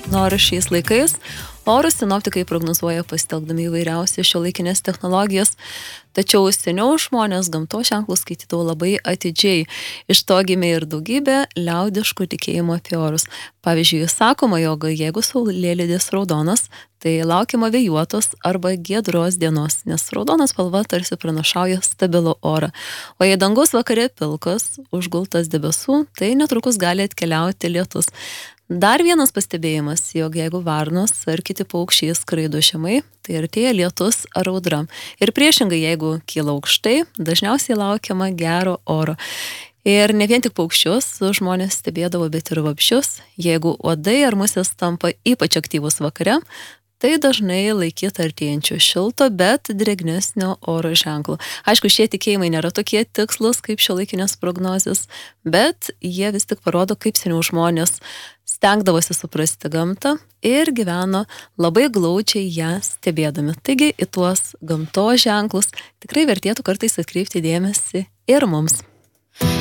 Nors šiais laikais orus sinoptikai prognozuoja pasitelkdami įvairiausias šiuolaikinės technologijas, tačiau seniau žmonės gamtos ženklus skaitydavo labai atidžiai. Iš to gimė ir daugybė liaudiškų tikėjimų apie orus. Pavyzdžiui, sakoma, jog jeigu saulėlydis raudonas, tai laukiama vėjuotos arba giedros dienos, nes raudonas spalva tarsi pranašauja stabilų orą. O jei dangus vakare pilkas, užgultas debesų, tai netrukus gali atkeliauti lietus. Dar vienas pastebėjimas, jog jeigu varnos ar kiti paukščiai skraido žemai, tai artėja lietus ar audra. Ir priešingai, jeigu kyla aukštai, dažniausiai laukiama gero oro. Ir ne vien tik paukščius žmonės stebėdavo, bet ir vabzdžius. Jeigu uodai ar musės tampa ypač aktyvus vakare, tai dažnai laikyti artėjančio šilto, bet drėgnesnio oro ženklų. Aišku, šie tikėjimai nėra tokie tikslus kaip šiuolaikinės prognozės, bet jie vis tik parodo, kaip seniau žmonės stengdavosi suprasti gamtą ir gyveno labai glaudžiai ją stebėdami. Taigi į tuos gamtos ženklus tikrai vertėtų kartais atkreipti dėmesį ir mums.